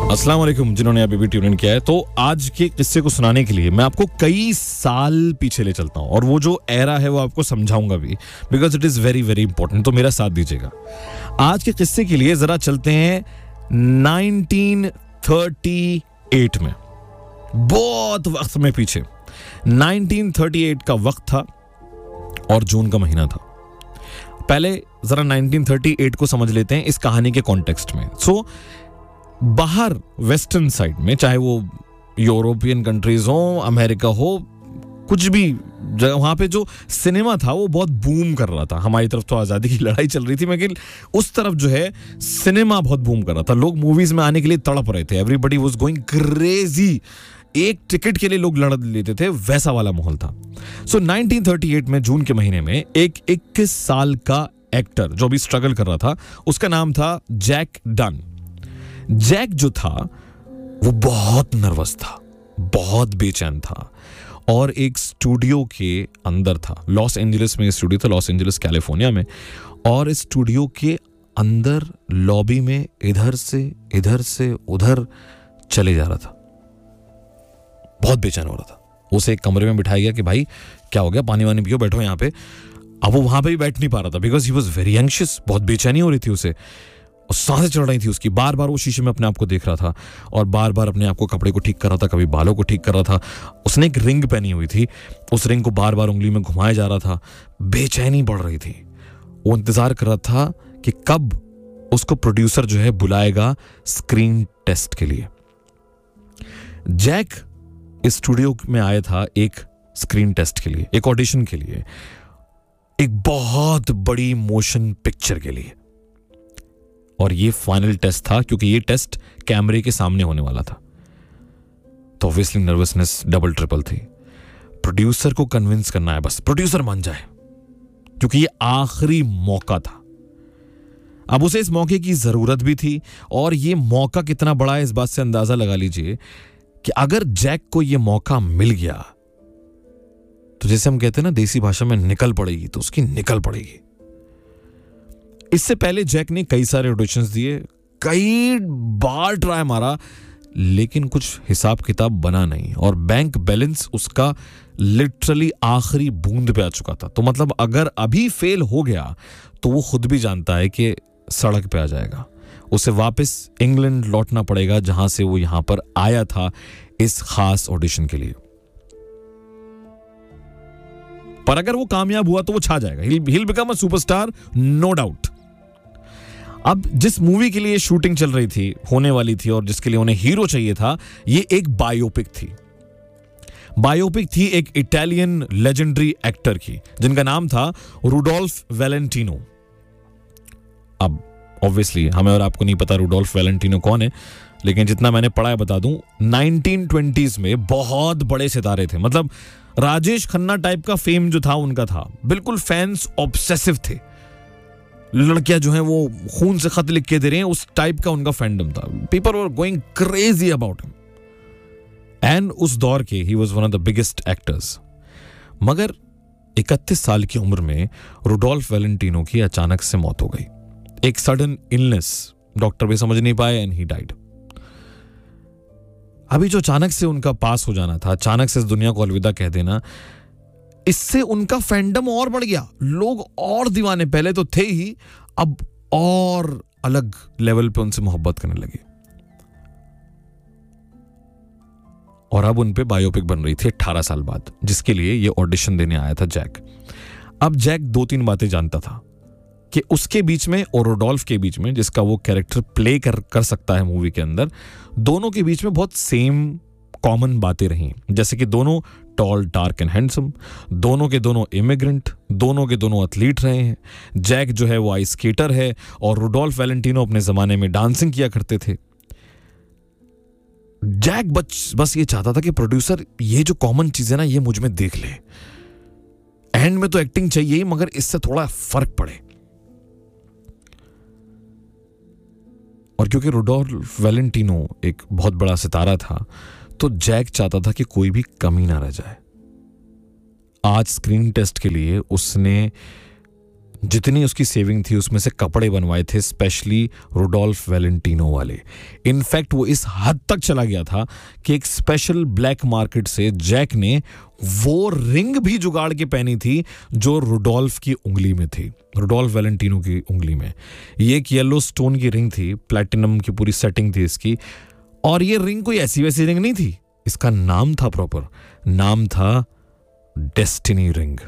अस्सलाम वालेकुम जिन्होंने अभी भी ट्यून इन किया है। तो आज के किस्से को सुनाने के लिए मैं आपको कई साल पीछे ले चलता हूँ और वो जो एरा है वो आपको समझाऊंगा भी, because it is very very important. तो मेरा साथ दीजिएगा। आज के किस्से के लिए ज़रा चलते हैं 1938 में, बहुत वक्त में पीछे। 1938 का वक्त था और जून का महीना था। पहले ज़रा 1938 को समझ लेते हैं इस कहानी के कॉन्टेक्स्ट में। बाहर वेस्टर्न साइड में, चाहे वो यूरोपियन कंट्रीज हो, अमेरिका हो, कुछ भी जगह, वहां पे जो सिनेमा था वो बहुत बूम कर रहा था। हमारी तरफ तो आज़ादी की लड़ाई चल रही थी, मगर उस तरफ जो है सिनेमा बहुत बूम कर रहा था। लोग मूवीज में आने के लिए तड़प रहे थे। Everybody was going crazy. एक टिकट के लिए लोग लड़ लेते थे, वैसा वाला माहौल था। 1938 में जून के महीने में एक 21 साल का एक्टर जो भी स्ट्रगल कर रहा था, उसका नाम था जैक डन। जैक जो था वो बहुत नर्वस था, बहुत बेचैन था और एक स्टूडियो के अंदर था। लॉस एंजलिस में स्टूडियो था, लॉस एंजलिस कैलिफोर्निया में। और इस स्टूडियो के अंदर लॉबी में इधर से उधर चले जा रहा था, बहुत बेचैन हो रहा था। उसे एक कमरे में बिठाया गया कि भाई क्या हो गया, पानी वानी पियो, बैठो यहाँ पे। अब वो वहां पे भी बैठ नहीं पा रहा था, because he was very anxious. बहुत बेचैनी हो रही थी उसे और सांसें चढ़ रही थी उसकी। बार बार वो शीशे में अपने आप को देख रहा था और बार बार अपने आप को कपड़े को ठीक कर रहा था, कभी बालों को ठीक कर रहा था। उसने एक रिंग पहनी हुई थी, उस रिंग को बार बार उंगली में घुमाया जा रहा था। बेचैनी बढ़ रही थी। वो इंतजार कर रहा था कि कब उसको प्रोड्यूसर जो है बुलाएगा स्क्रीन टेस्ट के लिए। जैक इस स्टूडियो में आया था एक स्क्रीन टेस्ट के लिए, एक ऑडिशन के लिए, एक बहुत बड़ी मोशन पिक्चर के लिए। और ये फाइनल टेस्ट था, क्योंकि ये टेस्ट कैमरे के सामने होने वाला था। तो ऑब्वियसली नर्वसनेस डबल ट्रिपल थी। प्रोड्यूसर को कन्विंस करना है, बस प्रोड्यूसर मान जाए, क्योंकि ये आखिरी मौका था। अब उसे इस मौके की जरूरत भी थी। और ये मौका कितना बड़ा है इस बात से अंदाजा लगा लीजिए कि अगर जैक को ये मौका मिल गया तो जैसे हम कहते हैं ना देसी भाषा में, निकल पड़ेगी, तो उसकी निकल पड़ेगी। इससे पहले जैक ने कई सारे ऑडिशंस दिए, कई बार ट्राई मारा, लेकिन कुछ हिसाब किताब बना नहीं और बैंक बैलेंस उसका लिटरली आखिरी बूंद पे आ चुका था। तो मतलब अगर अभी फेल हो गया तो वो खुद भी जानता है कि सड़क पे आ जाएगा। उसे वापस इंग्लैंड लौटना पड़ेगा, जहां से वो यहां पर आया था इस खास ऑडिशन के लिए। पर अगर वो कामयाब हुआ तो वो छा जाएगा। He'll become a superstar, no doubt। अब जिस मूवी के लिए शूटिंग चल रही थी, होने वाली थी, और जिसके लिए उन्हें हीरो चाहिए था, ये एक बायोपिक थी। बायोपिक थी एक इटालियन लेजेंडरी एक्टर की, जिनका नाम था रुडोल्फ वैलेंटिनो। अब ऑब्वियसली हमें और आपको नहीं पता रुडोल्फ वैलेंटिनो कौन है, लेकिन जितना मैंने पढ़ा है बता दूं। 1920s में बहुत बड़े सितारे थे, मतलब राजेश खन्ना टाइप का फेम जो था उनका था। बिल्कुल फैंस ऑब्सेसिव थे। लड़कियां जो हैं वो खून से खत लिख के दे रहे हैं, उस टाइप का उनका फैंडम था। People were going crazy about him. And उस दौर के he was one of the biggest actors. मगर 31 साल की उम्र में रुडोल्फ वैलेंटिनो की अचानक से मौत हो गई। एक सडन इलनेस, डॉक्टर भी समझ नहीं पाए, एंड ही डाइड। अभी जो अचानक से उनका पास हो जाना था, अचानक से इस दुनिया को अलविदा कह देना, इससे उनका फैंडम और बढ़ गया। लोग और दीवाने, पहले तो थे ही, अब और अलग लेवल पे उनसे मोहब्बत करने लगे। और अब उन पे बायोपिक बन रही थी 18 साल बाद, जिसके लिए ये ऑडिशन देने आया था जैक। अब जैक 2-3 बातें जानता था कि उसके बीच में और रुडोल्फ के बीच में, जिसका वो कैरेक्टर प्ले कर सकता है मूवी के अंदर, दोनों के बीच में बहुत सेम कॉमन बातें रही। जैसे कि दोनों टॉल, डार्क एंड हैंडसम, दोनों के दोनों इमिग्रेंट, दोनों के दोनों एथलीट रहे हैं। जैक जो है वो आइस स्केटर है और रुडोल्फ वैलेंटिनो अपने जमाने में डांसिंग किया करते थे। जैक बस ये चाहता था कि प्रोड्यूसर ये जो कॉमन चीज है ना, ये मुझ में देख ले। एंड में तो एक्टिंग चाहिए ही, मगर इससे थोड़ा फर्क पड़े। और क्योंकि रुडोल्फ वैलेंटिनो एक बहुत बड़ा सितारा था, तो जैक चाहता था कि कोई भी कमी ना रह जाए। आज स्क्रीन टेस्ट के लिए उसने जितनी उसकी सेविंग थी उसमें से कपड़े बनवाए थे, स्पेशली रुडोल्फ वैलेंटिनो वाले। इनफैक्ट वो इस हद तक चला गया था कि एक स्पेशल ब्लैक मार्केट से जैक ने वो रिंग भी जुगाड़ के पहनी थी जो रुडोल्फ की उंगली में थी, रुडोल्फ वैलेंटिनो की उंगली में। ये एक येलो स्टोन की रिंग थी, प्लैटिनम की पूरी सेटिंग थी इसकी, और ये रिंग कोई ऐसी वैसी रिंग नहीं थी, इसका नाम था, प्रॉपर नाम था डेस्टिनी रिंग।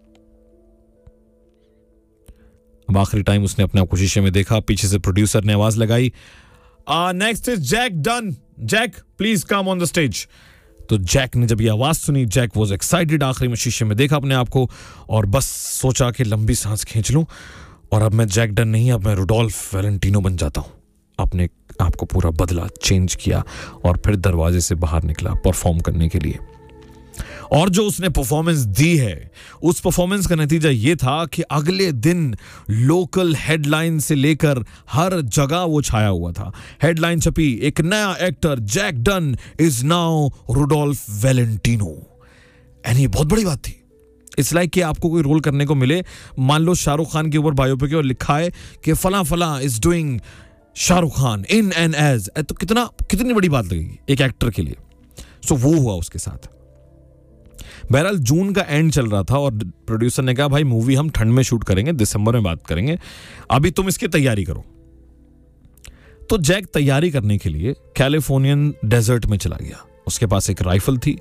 अब आखिरी टाइम उसने अपने आप को शीशे में देखा, पीछे से प्रोड्यूसर ने आवाज लगाई, next is Jack done, Jack please come on the stage. तो जैक ने जब ये आवाज सुनी, जैक वाज एक्साइटेड, आखिरी में शीशे में देखा अपने आप को और बस सोचा कि लंबी सांस खींच लूं और अब मैं जैक डन नहीं, अब मैं रुडोल्फ वैलेंटिनो बन जाता हूं। अपने आपको पूरा बदला, चेंज किया और फिर दरवाजे से बाहर निकला परफॉर्म करने के लिए। और जो उसने परफॉर्मेंस दी है, उस परफॉर्मेंस का नतीजा ये था कि अगले दिन लोकल हेडलाइन से लेकर हर जगह वो छाया हुआ था। हेडलाइन छपी, एक नया actor Jack done is now Rudolf Valentino. And ये बहुत बड़ी बात थी। इट्स लाइक कि आपको कोई रोल करने को मिले, मान लो शाहरुख खान के ऊपर बायोपिक है और लिखा है कि फला फला is doing Shahrukh Khan in and as, तो कितनी बड़ी बात लगेगी एक एक्टर के लिए। सो वो हुआ उसके साथ। बहरहाल जून का एंड चल रहा था और प्रोड्यूसर ने कहा भाई मूवी हम ठंड में शूट करेंगे, दिसंबर में बात करेंगे, अभी तुम इसकी तैयारी करो। तो जैक तैयारी करने के लिए कैलिफोर्नियन डेजर्ट में चला गया। उसके पास एक राइफल थी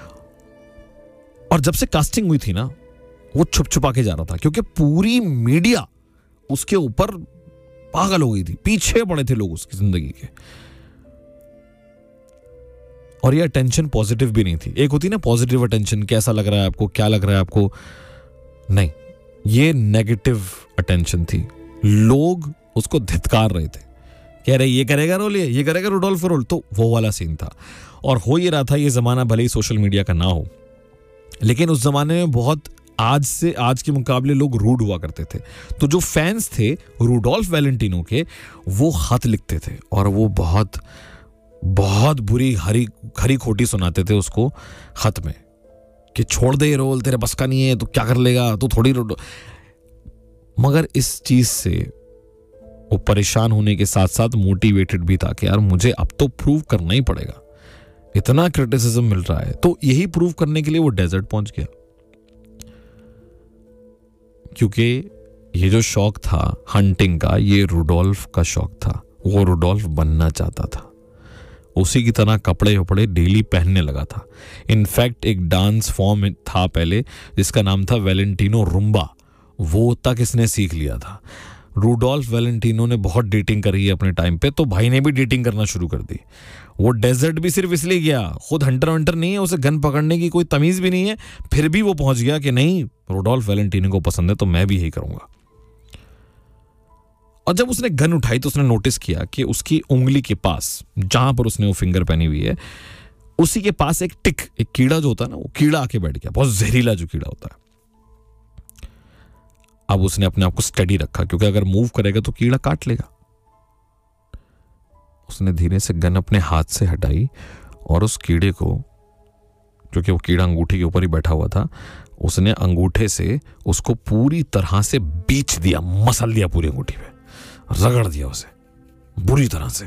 और जब से कास्टिंग हुई थी ना, वो छुप छुपा के जा रहा था क्योंकि पूरी मीडिया उसके ऊपर पागल हो गई थी, पीछे पड़े थे लोग उसकी जिंदगी के। और ये अटेंशन पॉजिटिव भी नहीं थी। एक होती ना पॉजिटिव अटेंशन, कैसा लग रहा है आपको, क्या लग रहा है आपको, नहीं, ये नेगेटिव अटेंशन थी। लोग उसको धिक्कार रहे थे, कह रहे ये करेगा रोल, ये करेगा रुडोल्फ रोल, तो वो वाला सीन था। और हो ये रहा था, ये जमाना भले ही सोशल मीडिया का ना हो, लेकिन उस जमाने में बहुत आज के मुकाबले लोग रूड हुआ करते थे। तो जो फैंस थे रुडोल्फ वैलेंटिनो के, वो खत लिखते थे और वो बहुत बहुत बुरी खरी खोटी सुनाते थे उसको खत में कि छोड़ दे ये रोल, तेरे बस का नहीं है, तू क्या कर लेगा, तू थोड़ी। मगर इस चीज से वो परेशान होने के साथ साथ मोटिवेटेड भी था कि यार मुझे अब तो प्रूव करना ही पड़ेगा, इतना क्रिटिसिज्म मिल रहा है। तो यही प्रूव करने के लिए वो डेजर्ट पहुंच गया, क्योंकि ये जो शौक था हंटिंग का, ये रुडोल्फ का शौक था। वो रुडोल्फ बनना चाहता था, उसी की तरह कपड़े वपड़े डेली पहनने लगा था। इनफैक्ट एक डांस फॉर्म था पहले जिसका नाम था वैलेंटिनो रुम्बा, वो तक इसने सीख लिया था। रुडोल्फ वैलेंटिनो ने बहुत डेटिंग करी है अपने टाइम पे, तो भाई ने भी डेटिंग करना शुरू कर दी। वो डेजर्ट भी सिर्फ इसलिए गया, खुद हंटर वंटर नहीं है, उसे गन पकड़ने की कोई तमीज भी नहीं है, फिर भी वो पहुंच गया कि नहीं, रुडोल्फ वैलेंटिनो को पसंद है तो मैं भी यही करूंगा। और जब उसने गन उठाई तो उसने नोटिस किया कि उसकी उंगली के पास, जहां पर उसने वो फिंगर पहनी हुई है, उसी के पास एक कीड़ा जो होता है ना, वो कीड़ा आके बैठ गया, बहुत जहरीला जो कीड़ा होता है। अब उसने अपने आप को स्टडी रखा क्योंकि अगर मूव करेगा तो कीड़ा काट लेगा। उसने धीरे से गन अपने हाथ से हटाई और उस कीड़े को, क्योंकि वो कीड़ा अंगूठे के ऊपर ही बैठा हुआ था, उसने अंगूठे से उसको पूरी तरह से बीच दिया, मसल दिया, पूरी अंगूठी पे रगड़ दिया उसे बुरी तरह से।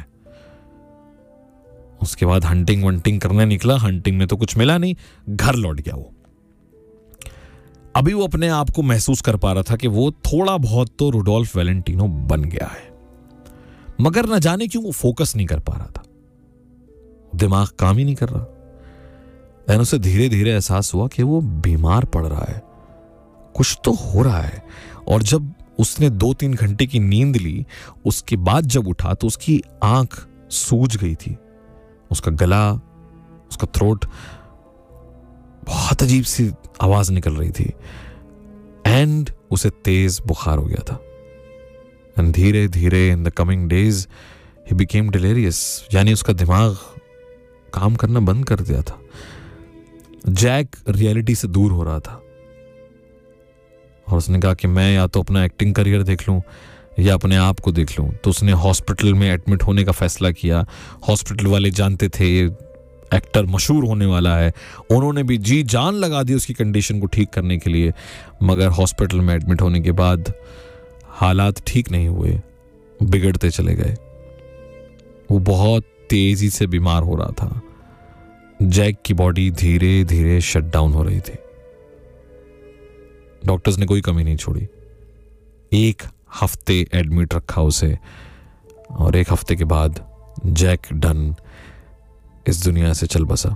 उसके बाद हंटिंग वंटिंग करने निकला। हंटिंग में तो कुछ मिला नहीं, घर लौट गया वो। अभी वो अपने आप को महसूस कर पा रहा था कि वो थोड़ा बहुत तो रुडोल्फ वैलेंटिनो बन गया है, मगर न जाने क्यों वो फोकस नहीं कर पा रहा था, दिमाग काम ही नहीं कर रहा। एंड उसे धीरे धीरे एहसास हुआ कि वो बीमार पड़ रहा है, कुछ तो हो रहा है। और जब उसने 2-3 घंटे की नींद ली, उसके बाद जब उठा तो उसकी आंख सूज गई थी, उसका गला, उसका थ्रोट, बहुत अजीब सी आवाज निकल रही थी। एंड उसे तेज बुखार हो गया था। एंड धीरे धीरे in the coming days he became डिलेरियस, यानी उसका दिमाग काम करना बंद कर दिया था। जैक रियलिटी से दूर हो रहा था और उसने कहा कि मैं या तो अपना एक्टिंग करियर देख लूं या अपने आप को देख लूं। तो उसने हॉस्पिटल में एडमिट होने का फैसला किया। हॉस्पिटल वाले जानते थे एक्टर मशहूर होने वाला है, उन्होंने भी जी जान लगा दी उसकी कंडीशन को ठीक करने के लिए, मगर हॉस्पिटल में एडमिट होने के बाद हालात ठीक नहीं हुए, बिगड़ते चले गए। वो बहुत तेजी से बीमार हो रहा था। जैक की बॉडी धीरे धीरे शट डाउन हो रही थी। डॉक्टर्स ने कोई कमी नहीं छोड़ी। 1 हफ्ते एडमिट रखा उसे, और 1 हफ्ते के बाद जैक डन इस दुनिया से चल बसा।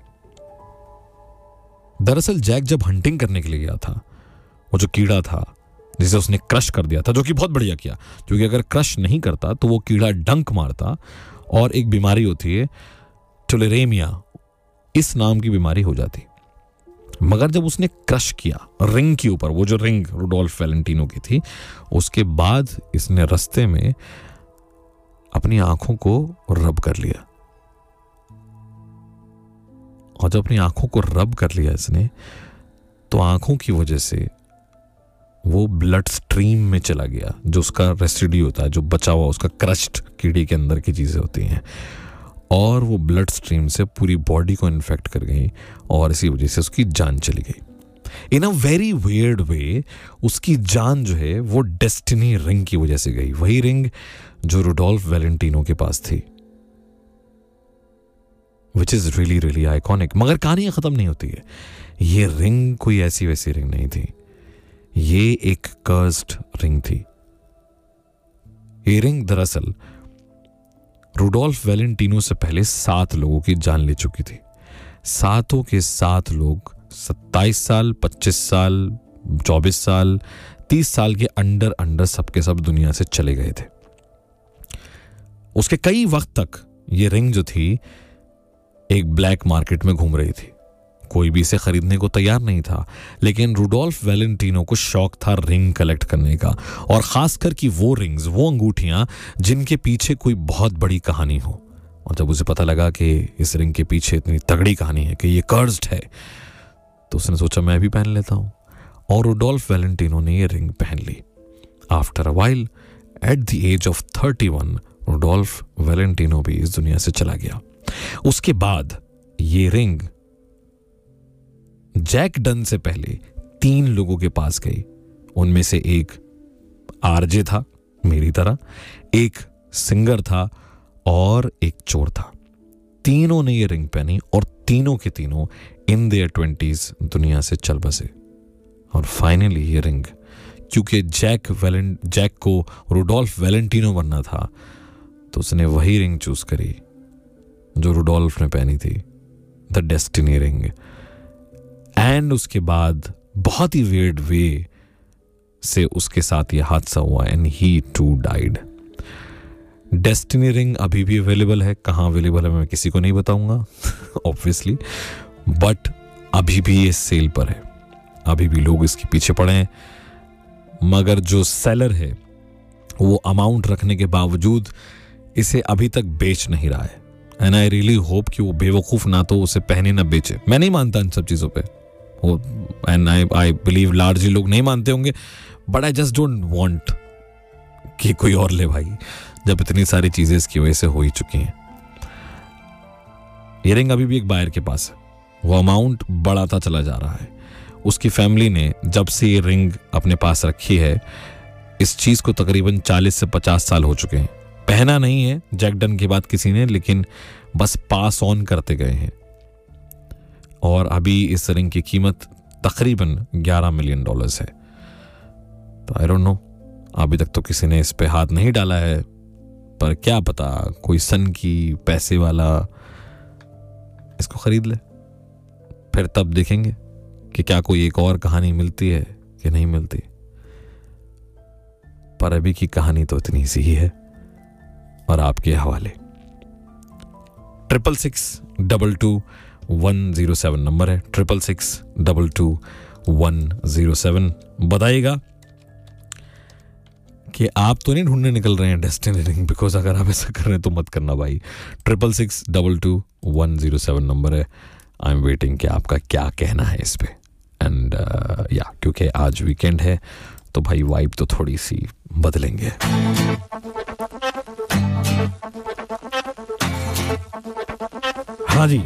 दरअसल जैक जब हंटिंग करने के लिए गया था, वो जो कीड़ा था जिसे उसने क्रश कर दिया था, जो कि बहुत बढ़िया किया, क्योंकि अगर क्रश नहीं करता तो वो कीड़ा डंक मारता और एक बीमारी होती है टुलेरेमिया, इस नाम की बीमारी हो जाती। मगर जब उसने क्रश किया रिंग के ऊपर, वो जो रिंग रुडोल्फ वैलेंटिनो की थी, उसके बाद इसने रास्ते में अपनी आंखों को रब कर लिया। और जब अपनी आंखों को रब कर लिया इसने, तो आंखों की वजह से वो ब्लड स्ट्रीम में चला गया, जो उसका रेसिड्यू होता है, जो बचा हुआ उसका क्रश्ड कीड़े के अंदर की चीजें होती हैं, और वो ब्लड स्ट्रीम से पूरी बॉडी को इन्फेक्ट कर गई, और इसी वजह से उसकी जान चली गई। इन अ वेरी वियर्ड वे उसकी जान जो है वो डेस्टिनी रिंग की वजह से गई, वही रिंग जो रुडोल्फ वैलेंटिनो के पास थी, which is really really iconic. मगर कहानी खत्म नहीं होती है। ये रिंग कोई ऐसी वैसी रिंग नहीं थी, ये एक कर्स्ड रिंग थी। ये रिंग दरअसल रुडोल्फ वैलेंटिनो से पहले 7 लोगों की जान ले चुकी थी। 7 के 7 लोग 27 साल, 25 साल, 24 साल, 30 साल के अंडर सबके सब दुनिया से चले गए थे। उसके कई वक्त तक ये रिंग जो थी एक ब्लैक मार्केट में घूम रही थी, कोई भी इसे खरीदने को तैयार नहीं था। लेकिन रुडोल्फ वैलेंटिनो को शौक था रिंग कलेक्ट करने का, और खासकर कि वो रिंग्स, वो अंगूठियां जिनके पीछे कोई बहुत बड़ी कहानी हो। और जब उसे पता लगा कि इस रिंग के पीछे इतनी तगड़ी कहानी है कि ये कर्स्ड है, तो उसने सोचा मैं भी पहन लेता हूं, और रुडोल्फ वैलेंटिनो ने ये रिंग पहन ली। After a while, at the age of 31, Rudolf Valentino भी इस दुनिया से चला गया। उसके बाद ये रिंग जैक डन से पहले 3 लोगों के पास गई। उनमें से एक आरजे था मेरी तरह, एक सिंगर था, और एक चोर था। तीनों ने ये रिंग पहनी, और तीनों के तीनों इन देयर 20s दुनिया से चल बसे। और फाइनली ये रिंग, क्योंकि जैक को रुडोल्फ वैलेंटिनो बनना था, तो उसने वही रिंग चूज करी जो रुडोल्फ ने पहनी थी, द डेस्टिनी रिंग। एंड उसके बाद बहुत ही वियर्ड वे से उसके साथ यह हादसा हुआ, and he to died. Destiny ring अभी भी अवेलेबल है, कहाँ अवेलेबल है मैं किसी को नहीं बताऊंगा ऑब्वियसली, बट अभी भी ये सेल पर है, अभी भी लोग इसके पीछे पड़े हैं। मगर जो सेलर है वो अमाउंट रखने के बावजूद इसे अभी तक बेच नहीं रहा है। एंड आई रियली होप कि वो बेवकूफ ना तो उसे पहने ना बेचे। मैं नहीं मानता इन सब चीजों पे, एंड आई बिलीव लार्जली लोग नहीं मानते होंगे, but I just don't want कि कोई और ले भाई, जब इतनी सारी चीजें इसकी वजह से हो ही चुकी हैं। ये रिंग अभी भी एक बायर के पास है, वो अमाउंट बढ़ाता चला जा रहा है। उसकी फैमिली ने जब से ये रिंग अपने पास रखी है, इस चीज को तकरीबन 40 से 50 साल हो चुके हैं। पहना नहीं है जैक डन के बाद किसी ने, लेकिन बस पास ऑन करते गए हैं। और अभी इस रिंग की कीमत तकरीबन $11 मिलियन है। तो आई डोंट नो, अभी तक तो किसी ने इस पे हाथ नहीं डाला है, पर क्या पता कोई सन की पैसे वाला इसको खरीद ले, फिर तब देखेंगे कि क्या कोई एक और कहानी मिलती है कि नहीं मिलती। पर अभी की कहानी तो इतनी सी ही है, और आपके हवाले। 666222107 नंबर है, 666222107। बताइएगा कि आप तो नहीं ढूंढने निकल रहे हैं डेस्टिनी रिंग, बिकॉज अगर आप ऐसा कर रहे हैं तो मत करना भाई। 666222107 नंबर है। आई एम वेटिंग कि आपका क्या कहना है इस पे। एंड या क्योंकि आज वीकेंड है तो भाई वाइब तो थोड़ी सी बदलेंगे। हाँ जी,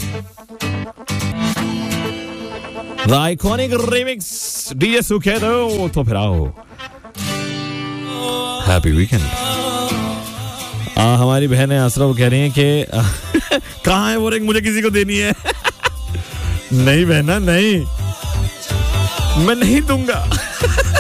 द आइकॉनिक रिमिक्स डीजे सुखेदो। तो फिर आओ, हैप्पी वीकेंड। हमारी बहन है आसरा, वो कह रही है कि कहाँ है वो रिंग, मुझे किसी को देनी है। नहीं बहना नहीं, मैं नहीं दूंगा।